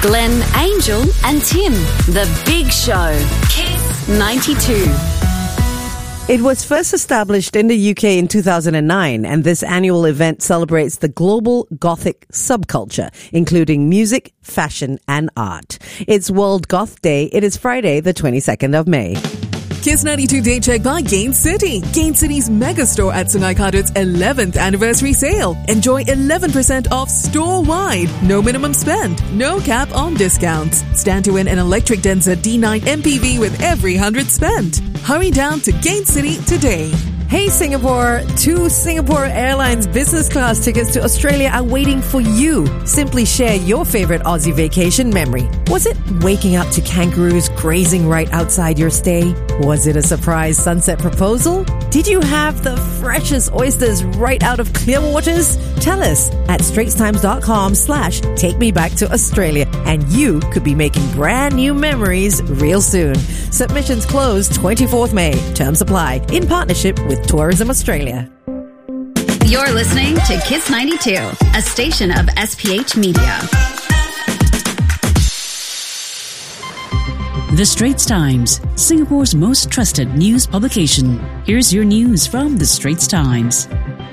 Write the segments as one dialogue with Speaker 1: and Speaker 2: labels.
Speaker 1: Glenn, Angel and Tim. The Big Show. Kiss 92.
Speaker 2: It was first established in the UK in 2009, and this annual event celebrates the global Gothic subculture, including music, fashion, and art. It's World Goth Day. It is Friday, the 22nd of May.
Speaker 3: Kiss 92 Day Check by Gain City. Gain City's mega store at Sungai Kadut's 11th anniversary sale. Enjoy 11% off store-wide. No minimum spend. No cap on discounts. Stand to win an electric Denza D9 MPV with every 100 spent. Hurry down to Gain City today.
Speaker 2: Hey Singapore, 2 Singapore Airlines business class tickets to Australia are waiting for you. Simply share your favorite Aussie vacation memory. Was it waking up to kangaroos grazing right outside your stay? Was it a surprise sunset proposal? Did you have the freshest oysters right out of Clearwaters? Tell us at straitstimes.com/takemebacktoaustralia and you could be making brand new memories real soon. Submissions close 24th May. Terms apply. In partnership with Tourism Australia.
Speaker 1: You're listening to Kiss 92, a station of SPH Media.
Speaker 4: The Straits Times, Singapore's most trusted news publication. Here's your news from The Straits Times.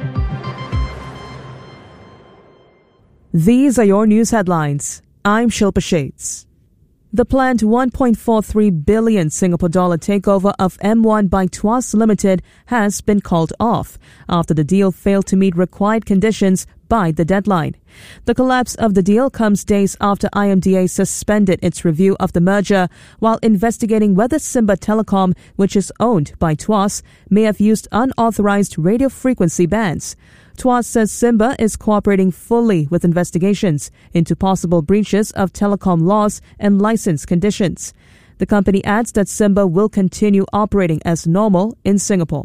Speaker 5: These are your news headlines. I'm Shilpa Shades. The planned 1.43 billion Singapore dollar takeover of M1 by Tuas Limited has been called off after the deal failed to meet required conditions by the deadline. The collapse of the deal comes days after IMDA suspended its review of the merger while investigating whether Simba Telecom, which is owned by Tuas, may have used unauthorized radio frequency bands. Tuas says Simba is cooperating fully with investigations into possible breaches of telecom laws and license conditions. The company adds that Simba will continue operating as normal in Singapore.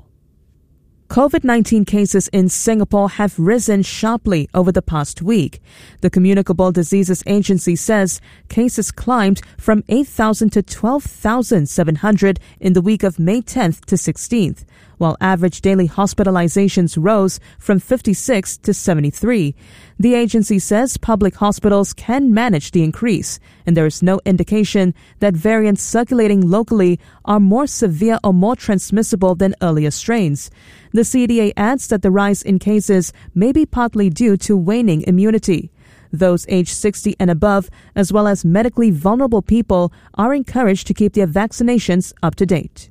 Speaker 5: COVID-19 cases in Singapore have risen sharply over the past week. The Communicable Diseases Agency says cases climbed from 8,000 to 12,700 in the week of May 10th to 16th, while average daily hospitalizations rose from 56 to 73. The agency says public hospitals can manage the increase, and there is no indication that variants circulating locally are more severe or more transmissible than earlier strains. The CDA adds that the rise in cases may be partly due to waning immunity. Those aged 60 and above, as well as medically vulnerable people, are encouraged to keep their vaccinations up to date.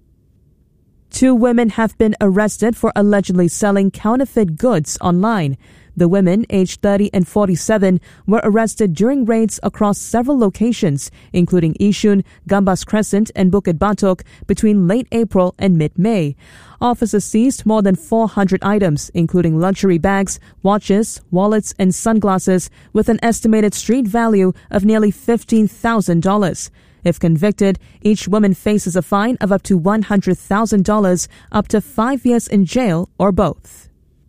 Speaker 5: 2 women have been arrested for allegedly selling counterfeit goods online. The women, aged 30 and 47, were arrested during raids across several locations, including Yishun, Gambas Crescent, and Bukit Batok, between late April and mid-May. Officers seized more than 400 items, including luxury bags, watches, wallets, and sunglasses, with an estimated street value of nearly $15,000. If convicted, each woman faces a fine of up to $100,000, up to 5 years in jail, or both.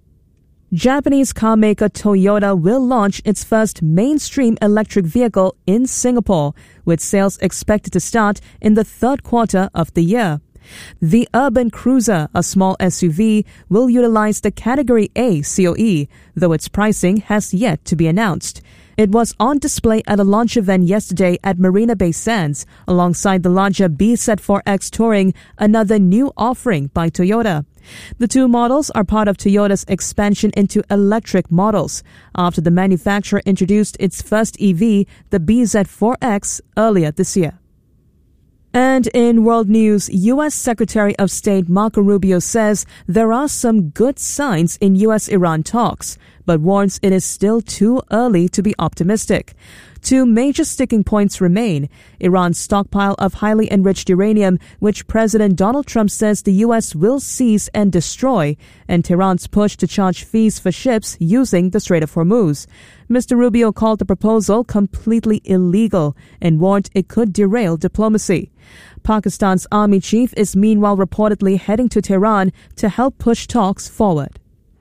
Speaker 5: Japanese car maker Toyota will launch its first mainstream electric vehicle in Singapore, with sales expected to start in the third quarter of the year. The Urban Cruiser, a small SUV, will utilize the Category A COE, though its pricing has yet to be announced. It was on display at a launch event yesterday at Marina Bay Sands, alongside the larger BZ4X Touring, another new offering by Toyota. The 2 models are part of Toyota's expansion into electric models, after the manufacturer introduced its first EV, the BZ4X, earlier this year. And in world news, U.S. Secretary of State Marco Rubio says there are some good signs in U.S.-Iran talks, but warns it is still too early to be optimistic. 2 major sticking points remain: Iran's stockpile of highly enriched uranium, which President Donald Trump says the U.S. will seize and destroy, and Tehran's push to charge fees for ships using the Strait of Hormuz. Mr. Rubio called the proposal completely illegal and warned it could derail diplomacy. Pakistan's army chief is meanwhile reportedly heading to Tehran to help push talks forward.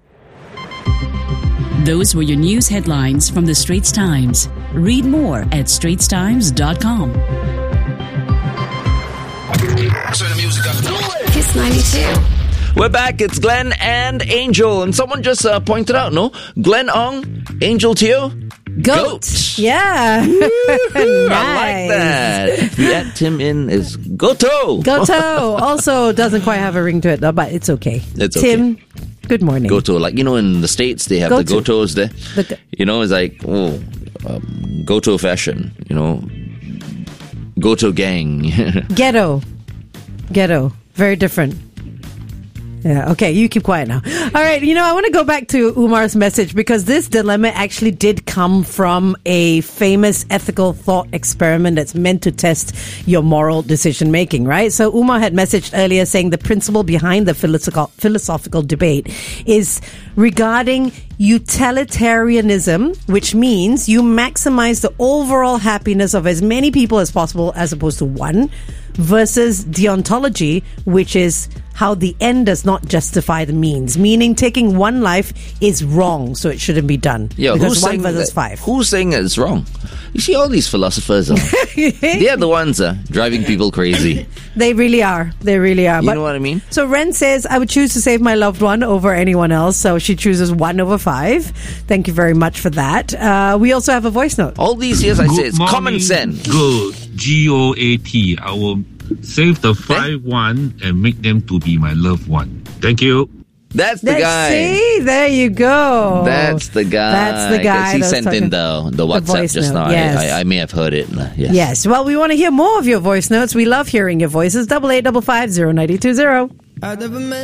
Speaker 4: Those were your news headlines from The Straits Times. Read more at straitstimes.com.
Speaker 1: Kiss 92.
Speaker 6: We're back. It's Glenn and Angel. And someone just pointed out, no? Glenn Ong, Angel Teo.
Speaker 2: Goat. Yeah.
Speaker 6: Nice.
Speaker 2: I
Speaker 6: like that. We add Tim in is Goto.
Speaker 2: Goto. Also doesn't quite have a ring to it, though, but it's okay.
Speaker 6: It's
Speaker 2: Tim, good morning.
Speaker 6: Goto. Like, in the States, they have the Gotos there. It's like, Goto fashion, Goto gang.
Speaker 2: Ghetto. Very different. Yeah, okay, you keep quiet now. All right, I want to go back to Umar's message because this dilemma actually did come from a famous ethical thought experiment that's meant to test your moral decision making, right? So Umar had messaged earlier saying the principle behind the philosophical debate is regarding utilitarianism, which means you maximize the overall happiness of as many people as possible as opposed to one, versus deontology, which is how the end does not justify the means, meaning taking one life is wrong, so it shouldn't be done.
Speaker 6: Yeah,
Speaker 2: because 1 versus 5.
Speaker 6: Who's saying that it's wrong? You see all these philosophers, they are the ones driving people crazy.
Speaker 2: They really are. You know
Speaker 6: what I mean?
Speaker 2: So Ren says, I would choose to save my loved one over anyone else, so she chooses 1 over 5. Thank you very much for that. We also have a voice note.
Speaker 6: All these years I say it's common sense.
Speaker 7: Good. GOAT. I will save the 5-1 and make them to be my loved one. Thank you.
Speaker 6: That's the guy.
Speaker 2: See, there you go.
Speaker 6: That's the guy. Because he sent in the WhatsApp just now. Yes. I may have heard it.
Speaker 2: Yes. Well, we want to hear more of your voice notes. We love hearing your voices. 8855 0920.